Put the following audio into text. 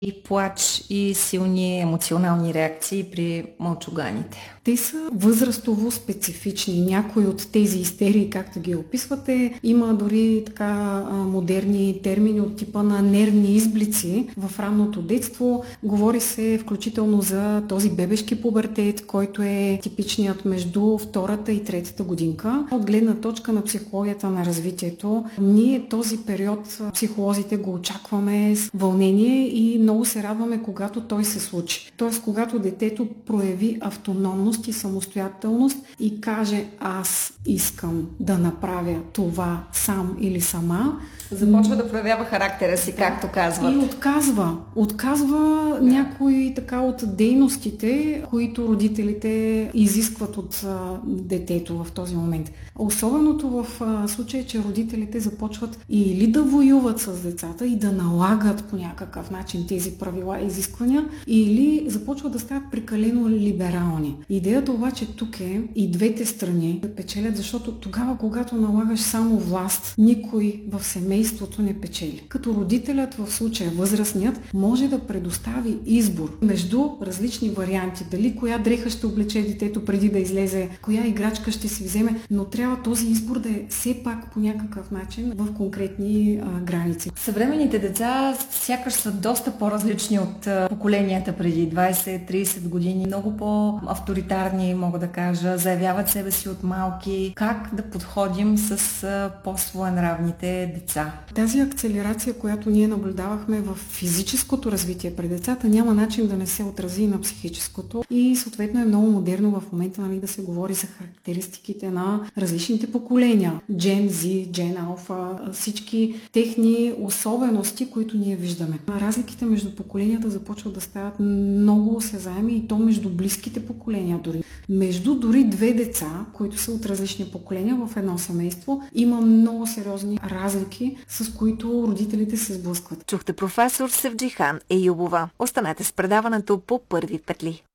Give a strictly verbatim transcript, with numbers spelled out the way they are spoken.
и плач и силни емоционални реакции при мълчуганите. Те са възрастово специфични. Някои от тези истерии, както ги описвате, има дори така модерни термини от типа на нервни изблици в ранното детство. Говори се включително за този бебешки пубертет, който е типичният между втората и третата годинка. От гледна точка на психологията на развитието, ние този период психолозите го очакваме с вълнение и много се радваме, когато той се случи. Тоест, когато детето прояви автономност и самостоятелност и каже: аз искам да направя това сам или сама. Започва да проявява характера си, да, както казват. И отказва. Отказва да. някои така от дейностите, които родителите изискват от а, детето в този момент. Особеното в а, случая, че родителите започват или да воюват с децата и да налагат по някакъв начин тези правила и изисквания, или започват да стават прекалено либерални. Идеята обаче тук е и двете страни да печелят, защото тогава, когато налагаш само власт, никой в семейството не печели. Като родителят, в случая възрастният, може да предостави избор между различни варианти. Дали коя дреха ще облече детето преди да излезе, коя играчка ще си вземе, но трябва този избор да е все пак по някакъв начин в конкретни а, граници. Съвременните деца сякаш са доста по-различни от а, поколенията преди двайсет-трийсет години. Много по-авторитарни, мога да кажа, заявяват себе си от малки. Как да подходим с а, по-своенравните деца? Тази акцелерация, която ние наблюдавахме в физическото развитие при децата, няма начин да не се отрази на психическото и съответно е много модерно в момента, нали, да се говори за характеристиките на различните поколения. Gen Z, Gen Alpha, всички техни особености, които ние виждаме. Разликите между поколенията започват да стават много осезаеми и то между близките поколения дори. Между дори две деца, които са от различни поколения в едно семейство, има много сериозни разлики, с които родителите се сблъскват. Чухте професор Севджихан Еюбова. Останете с предаването по Първи петли.